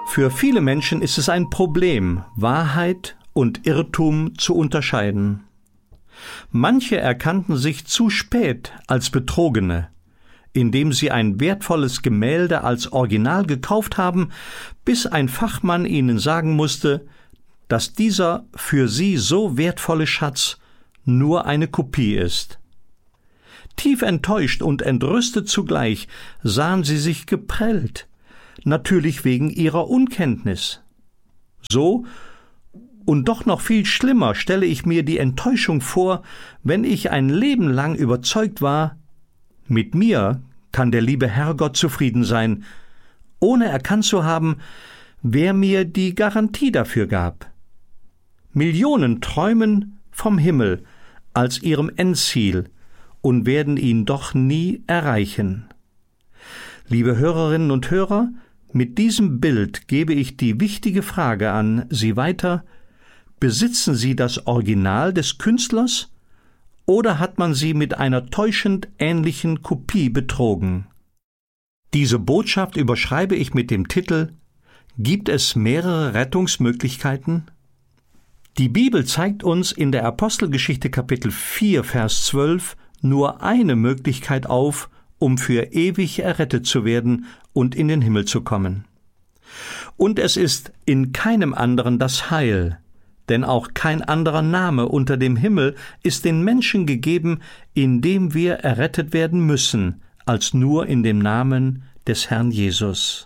Für viele Menschen ist es ein Problem, Wahrheit und Irrtum zu unterscheiden. Manche erkannten sich zu spät als Betrogene, indem sie ein wertvolles Gemälde als Original gekauft haben, bis ein Fachmann ihnen sagen musste, dass dieser für sie so wertvolle Schatz nur eine Kopie ist. Tief enttäuscht und entrüstet zugleich sahen sie sich geprellt, natürlich wegen ihrer Unkenntnis. So und doch noch viel schlimmer stelle ich mir die Enttäuschung vor, wenn ich ein Leben lang überzeugt war, mit mir kann der liebe Herrgott zufrieden sein, ohne erkannt zu haben, wer mir die Garantie dafür gab. Millionen träumen vom Himmel als ihrem Endziel und werden ihn doch nie erreichen. Liebe Hörerinnen und Hörer, mit diesem Bild gebe ich die wichtige Frage an Sie weiter: Besitzen Sie das Original des Künstlers oder hat man Sie mit einer täuschend ähnlichen Kopie betrogen? Diese Botschaft überschreibe ich mit dem Titel: Gibt es mehrere Rettungsmöglichkeiten? Die Bibel zeigt uns in der Apostelgeschichte Kapitel 4, Vers 12 nur eine Möglichkeit auf, um für ewig errettet zu werden und in den Himmel zu kommen. Und es ist in keinem anderen das Heil, denn auch kein anderer Name unter dem Himmel ist den Menschen gegeben, in dem wir errettet werden müssen, als nur in dem Namen des Herrn Jesus.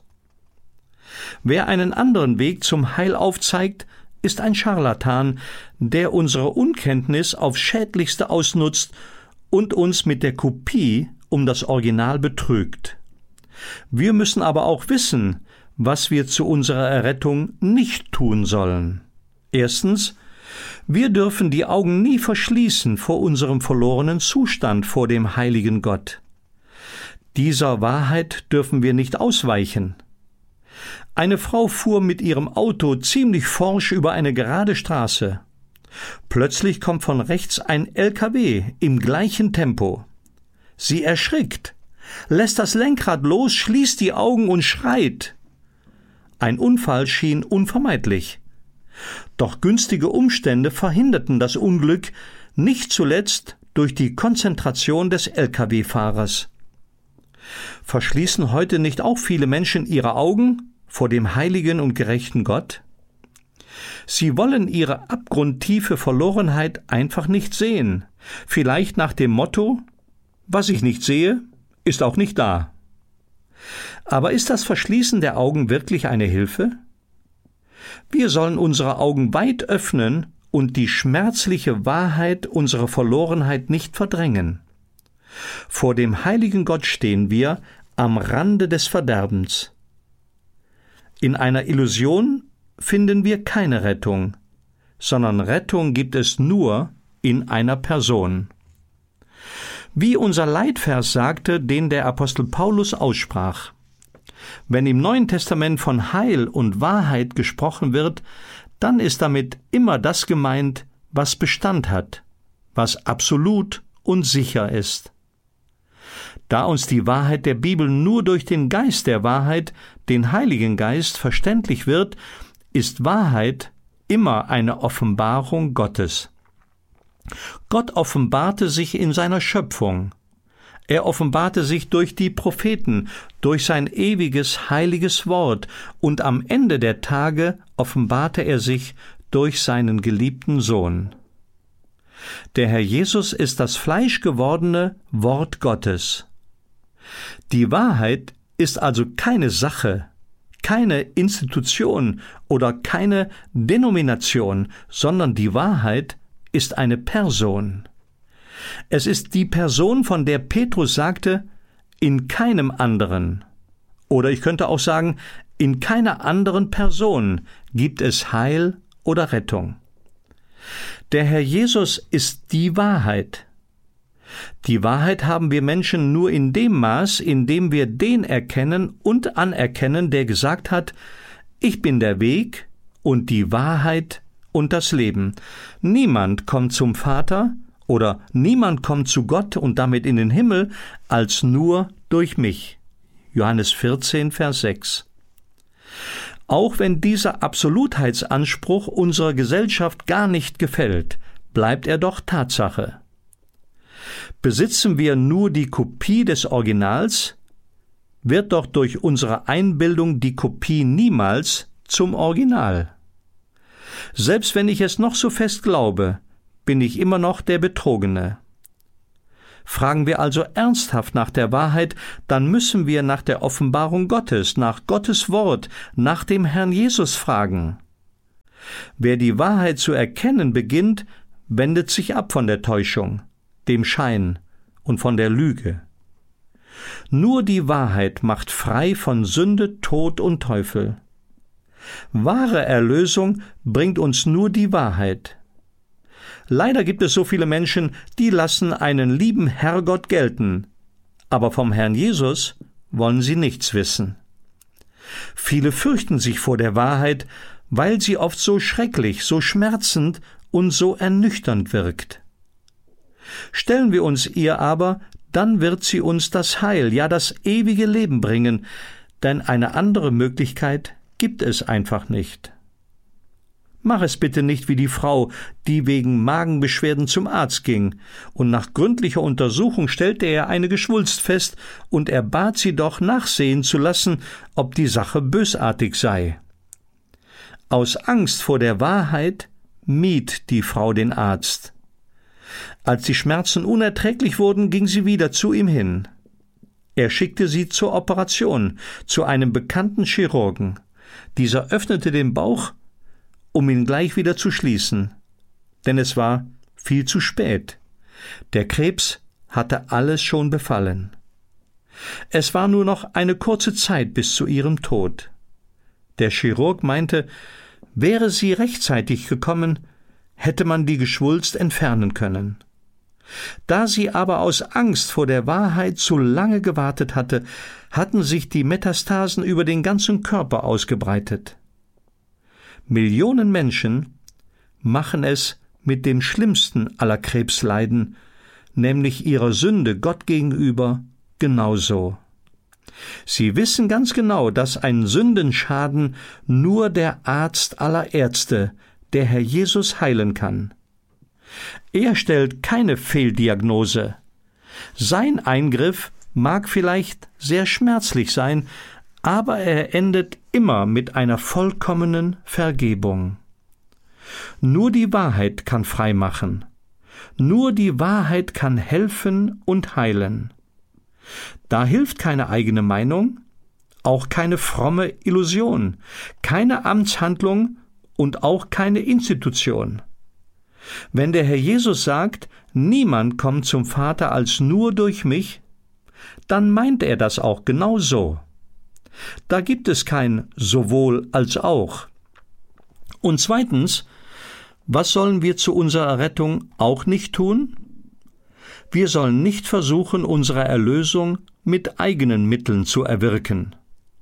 Wer einen anderen Weg zum Heil aufzeigt, ist ein Scharlatan, der unsere Unkenntnis aufs Schädlichste ausnutzt und uns mit der Kopie um das Original betrügt. Wir müssen aber auch wissen, was wir zu unserer Errettung nicht tun sollen. Erstens, wir dürfen die Augen nie verschließen vor unserem verlorenen Zustand vor dem heiligen Gott. Dieser Wahrheit dürfen wir nicht ausweichen. Eine Frau fuhr mit ihrem Auto ziemlich forsch über eine gerade Straße. Plötzlich kommt von rechts ein LKW im gleichen Tempo. Sie erschrickt, lässt das Lenkrad los, schließt die Augen und schreit. Ein Unfall schien unvermeidlich. Doch günstige Umstände verhinderten das Unglück, nicht zuletzt durch die Konzentration des LKW-Fahrers. Verschließen heute nicht auch viele Menschen ihre Augen vor dem heiligen und gerechten Gott? Sie wollen ihre abgrundtiefe Verlorenheit einfach nicht sehen, vielleicht nach dem Motto: Was ich nicht sehe, ist auch nicht da. Aber ist das Verschließen der Augen wirklich eine Hilfe? Wir sollen unsere Augen weit öffnen und die schmerzliche Wahrheit unserer Verlorenheit nicht verdrängen. Vor dem heiligen Gott stehen wir am Rande des Verderbens. In einer Illusion finden wir keine Rettung, sondern Rettung gibt es nur in einer Person. Wie unser Leitvers sagte, den der Apostel Paulus aussprach: Wenn im Neuen Testament von Heil und Wahrheit gesprochen wird, dann ist damit immer das gemeint, was Bestand hat, was absolut und sicher ist. Da uns die Wahrheit der Bibel nur durch den Geist der Wahrheit, den Heiligen Geist, verständlich wird, ist Wahrheit immer eine Offenbarung Gottes. Gott offenbarte sich in seiner Schöpfung. Er offenbarte sich durch die Propheten, durch sein ewiges, heiliges Wort, und am Ende der Tage offenbarte er sich durch seinen geliebten Sohn. Der Herr Jesus ist das fleischgewordene Wort Gottes. Die Wahrheit ist also keine Sache, keine Institution oder keine Denomination, sondern die Wahrheit ist eine Person. Es ist die Person, von der Petrus sagte: In keinem anderen, oder ich könnte auch sagen, in keiner anderen Person gibt es Heil oder Rettung. Der Herr Jesus ist die Wahrheit. Die Wahrheit haben wir Menschen nur in dem Maß, in dem wir den erkennen und anerkennen, der gesagt hat: Ich bin der Weg und die Wahrheit und das Leben. Niemand kommt zum Vater oder niemand kommt zu Gott und damit in den Himmel, als nur durch mich. Johannes 14, Vers 6. Auch wenn dieser Absolutheitsanspruch unserer Gesellschaft gar nicht gefällt, bleibt er doch Tatsache. Besitzen wir nur die Kopie des Originals, wird doch durch unsere Einbildung die Kopie niemals zum Original. Selbst wenn ich es noch so fest glaube, bin ich immer noch der Betrogene. Fragen wir also ernsthaft nach der Wahrheit, dann müssen wir nach der Offenbarung Gottes, nach Gottes Wort, nach dem Herrn Jesus fragen. Wer die Wahrheit zu erkennen beginnt, wendet sich ab von der Täuschung, dem Schein und von der Lüge. Nur die Wahrheit macht frei von Sünde, Tod und Teufel. Wahre Erlösung bringt uns nur die Wahrheit. Leider gibt es so viele Menschen, die lassen einen lieben Herrgott gelten, aber vom Herrn Jesus wollen sie nichts wissen. Viele fürchten sich vor der Wahrheit, weil sie oft so schrecklich, so schmerzend und so ernüchternd wirkt. Stellen wir uns ihr aber, dann wird sie uns das Heil, ja das ewige Leben bringen, denn eine andere Möglichkeit gibt es einfach nicht. Mach es bitte nicht wie die Frau, die wegen Magenbeschwerden zum Arzt ging, und nach gründlicher Untersuchung stellte er eine Geschwulst fest, und er bat sie doch nachsehen zu lassen, ob die Sache bösartig sei. Aus Angst vor der Wahrheit mied die Frau den Arzt. Als die Schmerzen unerträglich wurden, ging sie wieder zu ihm hin. Er schickte sie zur Operation, zu einem bekannten Chirurgen. Dieser öffnete den Bauch, um ihn gleich wieder zu schließen, denn es war viel zu spät. Der Krebs hatte alles schon befallen. Es war nur noch eine kurze Zeit bis zu ihrem Tod. Der Chirurg meinte, wäre sie rechtzeitig gekommen, hätte man die Geschwulst entfernen können. Da sie aber aus Angst vor der Wahrheit zu lange gewartet hatte, hatten sich die Metastasen über den ganzen Körper ausgebreitet. Millionen Menschen machen es mit dem schlimmsten aller Krebsleiden, nämlich ihrer Sünde Gott gegenüber, genauso. Sie wissen ganz genau, dass ein Sündenschaden nur der Arzt aller Ärzte, der Herr Jesus, heilen kann. Er stellt keine Fehldiagnose. Sein Eingriff mag vielleicht sehr schmerzlich sein, aber er endet immer mit einer vollkommenen Vergebung. Nur die Wahrheit kann frei machen. Nur die Wahrheit kann helfen und heilen. Da hilft keine eigene Meinung, auch keine fromme Illusion, keine Amtshandlung und auch keine Institution. Wenn der Herr Jesus sagt, niemand kommt zum Vater als nur durch mich, dann meint er das auch genau so. Da gibt es kein sowohl als auch. Und zweitens, was sollen wir zu unserer Rettung auch nicht tun? Wir sollen nicht versuchen, unsere Erlösung mit eigenen Mitteln zu erwirken.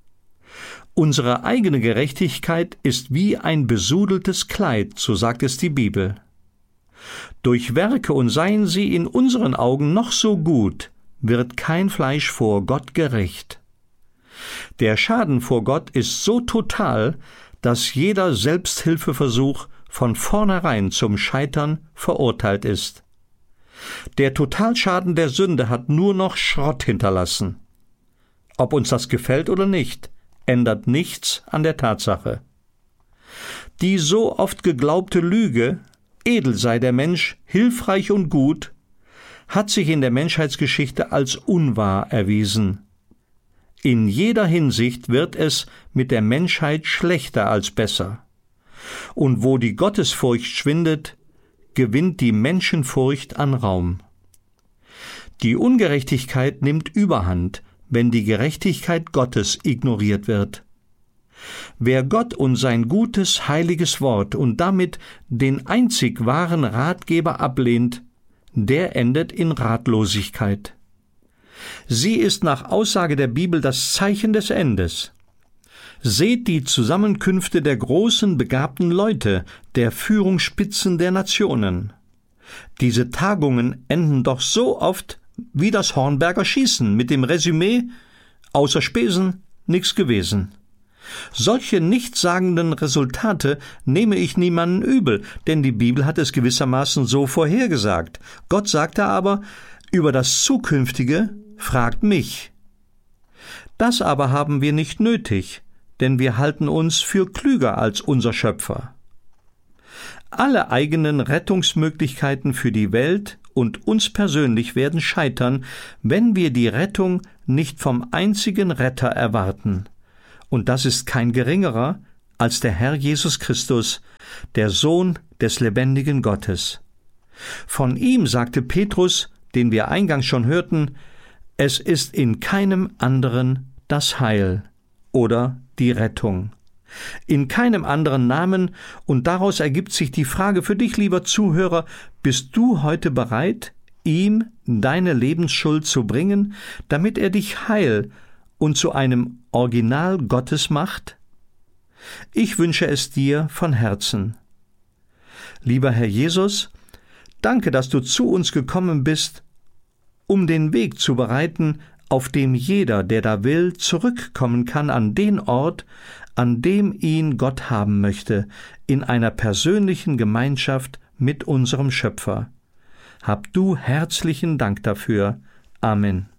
Unsere eigene Gerechtigkeit ist wie ein besudeltes Kleid, so sagt es die Bibel. Durch Werke, und seien sie in unseren Augen noch so gut, wird kein Fleisch vor Gott gerecht. Der Schaden vor Gott ist so total, dass jeder Selbsthilfeversuch von vornherein zum Scheitern verurteilt ist. Der Totalschaden der Sünde hat nur noch Schrott hinterlassen. Ob uns das gefällt oder nicht, ändert nichts an der Tatsache. Die so oft geglaubte Lüge, edel sei der Mensch, hilfreich und gut, hat sich in der Menschheitsgeschichte als unwahr erwiesen. In jeder Hinsicht wird es mit der Menschheit schlechter als besser. Und wo die Gottesfurcht schwindet, gewinnt die Menschenfurcht an Raum. Die Ungerechtigkeit nimmt Überhand, wenn die Gerechtigkeit Gottes ignoriert wird. Wer Gott und sein gutes, heiliges Wort und damit den einzig wahren Ratgeber ablehnt, der endet in Ratlosigkeit. Sie ist nach Aussage der Bibel das Zeichen des Endes. Seht die Zusammenkünfte der großen, begabten Leute, der Führungsspitzen der Nationen. Diese Tagungen enden doch so oft wie das Hornberger Schießen mit dem Resümee: außer Spesen nix gewesen. Solche nichtssagenden Resultate nehme ich niemanden übel, denn die Bibel hat es gewissermaßen so vorhergesagt. Gott sagte aber, über das Zukünftige fragt mich. Das aber haben wir nicht nötig, denn wir halten uns für klüger als unser Schöpfer. Alle eigenen Rettungsmöglichkeiten für die Welt und uns persönlich werden scheitern, wenn wir die Rettung nicht vom einzigen Retter erwarten. Und das ist kein geringerer als der Herr Jesus Christus, der Sohn des lebendigen Gottes. Von ihm sagte Petrus, den wir eingangs schon hörten, es ist in keinem anderen das Heil oder die Rettung. In keinem anderen Namen, und daraus ergibt sich die Frage für dich, lieber Zuhörer, bist du heute bereit, ihm deine Lebensschuld zu bringen, damit er dich heil und zu einem Original Gottes macht? Ich wünsche es dir von Herzen. Lieber Herr Jesus, danke, dass du zu uns gekommen bist, um den Weg zu bereiten, auf dem jeder, der da will, zurückkommen kann an den Ort, an dem ihn Gott haben möchte, in einer persönlichen Gemeinschaft mit unserem Schöpfer. Hab du herzlichen Dank dafür. Amen.